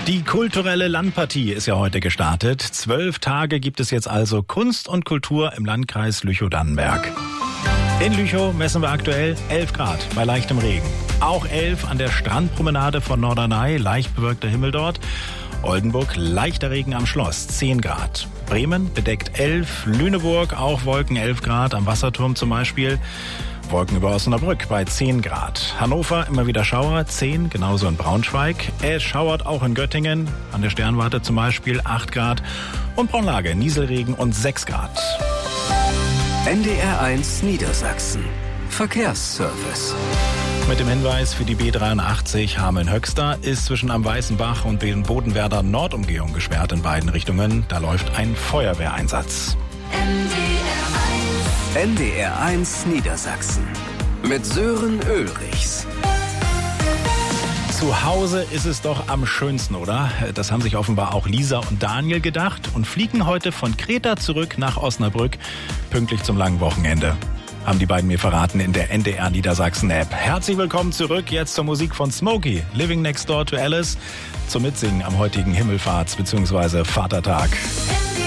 Die kulturelle Landpartie ist ja heute gestartet. 12 Tage gibt es jetzt also Kunst und Kultur im Landkreis Lüchow-Dannenberg. In Lüchow messen wir aktuell 11 Grad bei leichtem Regen. Auch 11 an der Strandpromenade von Norderney, leicht bewölkter Himmel dort. Oldenburg, leichter Regen am Schloss, 10 Grad. Bremen bedeckt 11, Lüneburg auch Wolken 11 Grad, am Wasserturm zum Beispiel. Wolken über Osnabrück bei 10 Grad. Hannover immer wieder Schauer, 10, genauso in Braunschweig. Es schauert auch in Göttingen, an der Sternwarte zum Beispiel 8 Grad. Und Braunlage, Nieselregen und 6 Grad. NDR1 Niedersachsen. Verkehrsservice. Mit dem Hinweis für die B83 Hameln-Höxter ist zwischen am Weißenbach und den Bodenwerder Nordumgehung gesperrt in beiden Richtungen. Da läuft ein Feuerwehreinsatz. NDR1 Niedersachsen. Mit Sören Ulrichs. Zu Hause ist es doch am schönsten, oder? Das haben sich offenbar auch Lisa und Daniel gedacht und fliegen heute von Kreta zurück nach Osnabrück, pünktlich zum langen Wochenende. Haben die beiden mir verraten in der NDR Niedersachsen App. Herzlich willkommen zurück, jetzt zur Musik von Smokey, Living Next Door to Alice, zum Mitsingen am heutigen Himmelfahrts- bzw. Vatertag.